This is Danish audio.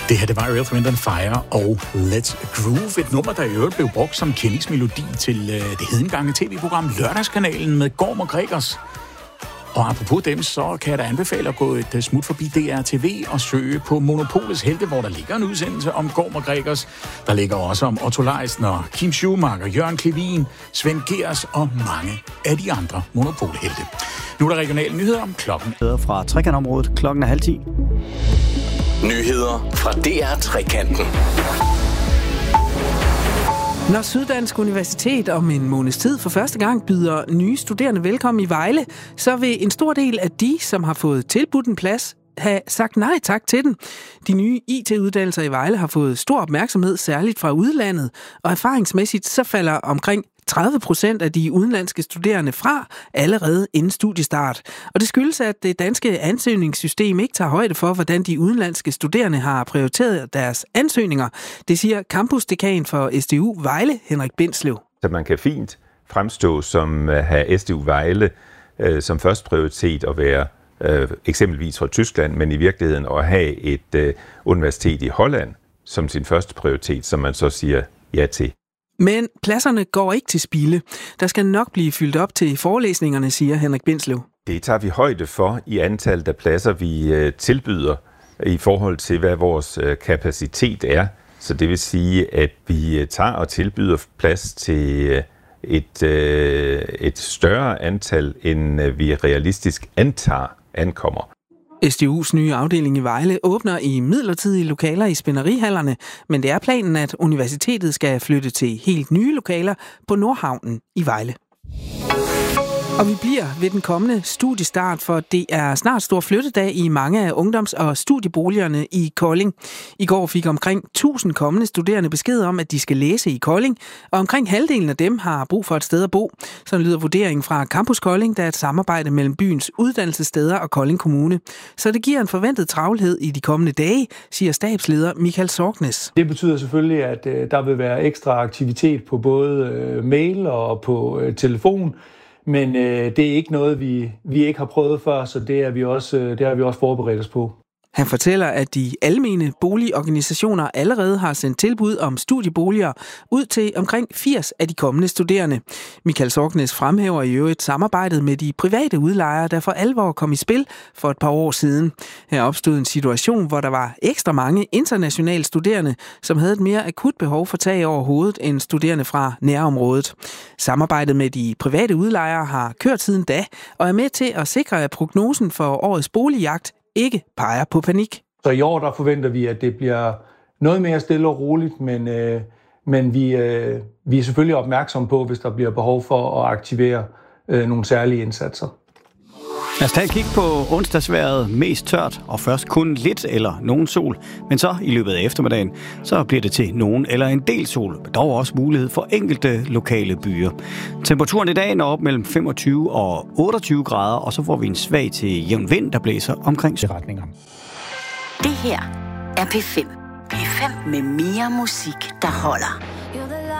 Det her, det var Earth, Wind & Fire og Let's Groove. Et nummer, der i øvrigt blev brugt som kendingsmelodi til det hedengangne tv-program Lørdagskanalen med Gorm og Gregers. Og apropos dem, så kan jeg da anbefale at gå et smut forbi DR TV og søge på Monopolets Helte, hvor der ligger en udsendelse om Gorm og Gregers. Der ligger også om Otto Leisner, og Kim Schumacher, Jørgen Clevin, Svend Gers og mange af de andre Monopolhelte. Nu er der regionale nyheder om klokken. Fra trekantområdet, klokken er 9:30. Nyheder fra DR Trekanten. Når Syddansk Universitet om en måneds tid for første gang byder nye studerende velkommen i Vejle, så vil en stor del af de, som har fået tilbudt en plads, have sagt nej tak til den. De nye IT-uddannelser i Vejle har fået stor opmærksomhed, særligt fra udlandet, og erfaringsmæssigt så falder omkring 30% af de udenlandske studerende fra allerede inden studiestart. Og det skyldes, at det danske ansøgningssystem ikke tager højde for, hvordan de udenlandske studerende har prioriteret deres ansøgninger. Det siger campusdekan for SDU Vejle, Henrik Bindslev. Så man kan fint fremstå som at have SDU Vejle som første prioritet og være eksempelvis fra Tyskland, men i virkeligheden at have et universitet i Holland som sin første prioritet, som man så siger ja til. Men pladserne går ikke til spilde. Der skal nok blive fyldt op til forelæsningerne, siger Henrik Bindslev. Det tager vi højde for i antallet af pladser, vi tilbyder i forhold til, hvad vores kapacitet er. Så det vil sige, at vi tager og tilbyder plads til et større antal, end vi realistisk antager ankommer. SDU's nye afdeling i Vejle åbner i midlertidige lokaler i spænderihallerne, men det er planen, at universitetet skal flytte til helt nye lokaler på Nordhavnen i Vejle. Og vi bliver ved den kommende studiestart, for det er snart stor flyttedag i mange af ungdoms- og studieboligerne i Kolding. I går fik omkring 1000 kommende studerende besked om, at de skal læse i Kolding, og omkring halvdelen af dem har brug for et sted at bo. Sådan lyder vurderingen fra Campus Kolding, der er et samarbejde mellem byens uddannelsessteder og Kolding Kommune. Så det giver en forventet travlhed i de kommende dage, siger stabsleder Michael Sorknes. Det betyder selvfølgelig, at der vil være ekstra aktivitet på både mail og på telefon. Men det er ikke noget, vi ikke har prøvet før, så det har vi også forberedt os på. Han fortæller, at de almene boligorganisationer allerede har sendt tilbud om studieboliger ud til omkring 80 af de kommende studerende. Michael Sorknes fremhæver i øvrigt samarbejdet med de private udlejere, der for alvor kom i spil for et par år siden. Her opstod en situation, hvor der var ekstra mange internationale studerende, som havde et mere akut behov for tag over hovedet end studerende fra nærområdet. Samarbejdet med de private udlejere har kørt siden da, og er med til at sikre, at prognosen for årets boligjagt ikke peger på panik. Så i år der forventer vi, at det bliver noget mere stille og roligt, men vi er selvfølgelig opmærksomme på, hvis der bliver behov for at aktivere nogle særlige indsatser. Lad os tage et kig på onsdagsvejret. Mest tørt, og først kun lidt eller nogen sol. Men så i løbet af eftermiddagen, så bliver det til nogen eller en del sol. Men dog også mulighed for enkelte lokale byer. Temperaturen i dag når op mellem 25 og 28 grader, og så får vi en svag til jævn vind, der blæser omkring retninger. Det her er P5. P5 med mere musik, der holder.